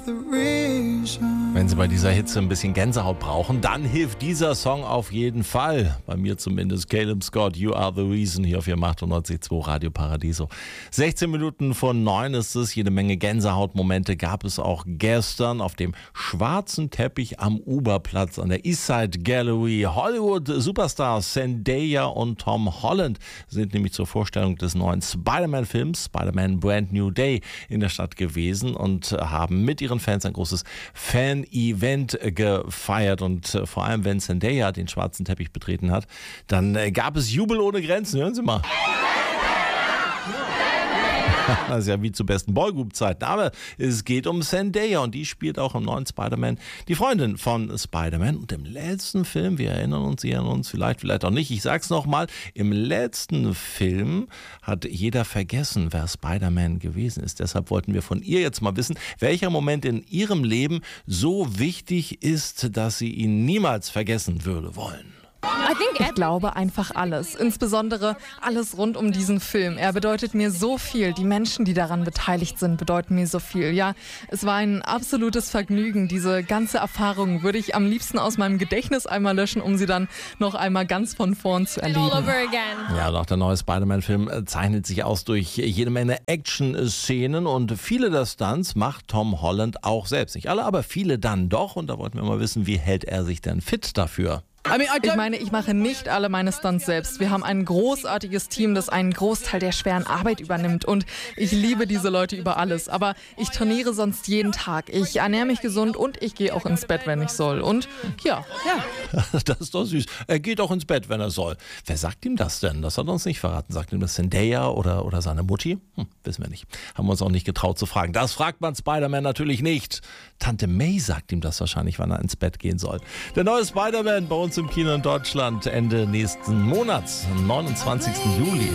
Wenn Sie bei dieser Hitze ein bisschen Gänsehaut brauchen, dann hilft dieser Song auf jeden Fall. Bei mir zumindest. Caleb Scott, You Are the Reason, hier auf Ihrem 98.2 Radio Paradiso. 16 Minuten vor 9 ist es. Jede Menge Gänsehautmomente gab es auch gestern auf dem schwarzen Teppich am Uberplatz an der Eastside Gallery. Hollywood-Superstars Zendaya und Tom Holland sind nämlich zur Vorstellung des neuen Spider-Man-Films Spider-Man Brand New Day in der Stadt gewesen und haben mit ihren Fans ein großes Fan-Event gefeiert. Und vor allem, wenn Zendaya den schwarzen Teppich betreten hat, dann gab es Jubel ohne Grenzen. Hören Sie mal. Das ist ja wie zu besten Boygroup-Zeiten. Aber es geht um Zendaya und die spielt auch im neuen Spider-Man die Freundin von Spider-Man. Und im letzten Film, wir erinnern uns, Sie erinnern uns vielleicht auch nicht, ich sag's nochmal, im letzten Film hat jeder vergessen, wer Spider-Man gewesen ist. Deshalb wollten wir von ihr jetzt mal wissen, welcher Moment in ihrem Leben so wichtig ist, dass sie ihn niemals vergessen würde wollen. Ich glaube einfach alles, insbesondere alles rund um diesen Film. Er bedeutet mir so viel, die Menschen, die daran beteiligt sind, bedeuten mir so viel. Ja, es war ein absolutes Vergnügen. Diese ganze Erfahrung würde ich am liebsten aus meinem Gedächtnis einmal löschen, um sie dann noch einmal ganz von vorn zu erleben. Ja, und auch der neue Spider-Man-Film zeichnet sich aus durch jede Menge Action-Szenen und viele der Stunts macht Tom Holland auch selbst. Nicht alle, aber viele dann doch. Und da wollten wir mal wissen, wie hält er sich denn fit dafür? Ich mache nicht alle meine Stunts selbst. Wir haben ein großartiges Team, das einen Großteil der schweren Arbeit übernimmt. Und ich liebe diese Leute über alles. Aber ich trainiere sonst jeden Tag. Ich ernähre mich gesund und ich gehe auch ins Bett, wenn ich soll. Und ja. Das ist doch süß. Er geht auch ins Bett, wenn er soll. Wer sagt ihm das denn? Das hat er uns nicht verraten. Sagt ihm das Zendaya oder seine Mutti? Wissen wir nicht. Haben wir uns auch nicht getraut zu fragen. Das fragt man Spider-Man natürlich nicht. Tante May sagt ihm das wahrscheinlich, wann er ins Bett gehen soll. Der neue Spider-Man bei uns im Kino in Deutschland Ende nächsten Monats, am 29. Juli.